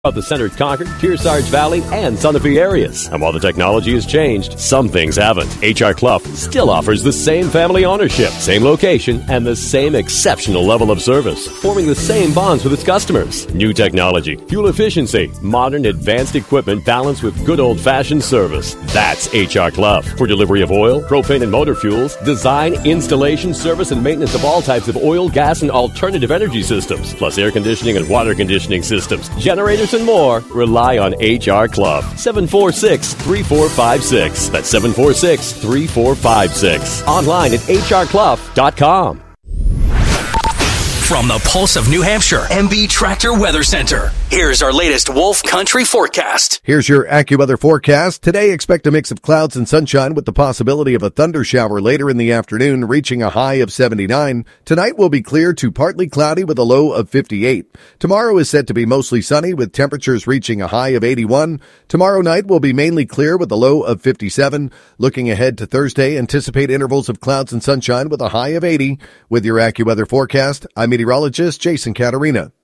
Of the Centered Concord, Kearsarge Valley, and Sunapee areas. And while the technology has changed, some things haven't. H.R. Clough still offers the same family ownership, same location, and the same exceptional level of service, forming the same bonds with its customers. New technology, fuel efficiency, modern advanced equipment balanced with good old-fashioned service. That's H.R. Clough. For delivery of oil, propane, and motor fuels, design, installation, service, and maintenance of all types of oil, gas, and alternative energy systems, plus air conditioning and water conditioning systems, generators, and more. Rely on H.R. Clough. 746-3456. That's 746-3456. Online at hrclough.com. From the Pulse of New Hampshire, MB Tractor Weather Center. Here's our latest Wolf Country forecast. Here's your AccuWeather forecast. Today, expect a mix of clouds and sunshine with the possibility of a thunder shower later in the afternoon, reaching a high of 79. Tonight will be clear to partly cloudy with a low of 58. Tomorrow is set to be mostly sunny with temperatures reaching a high of 81. Tomorrow night will be mainly clear with a low of 57. Looking ahead to Thursday, anticipate intervals of clouds and sunshine with a high of 80. With your AccuWeather forecast, I'm meteorologist Jason Caterina.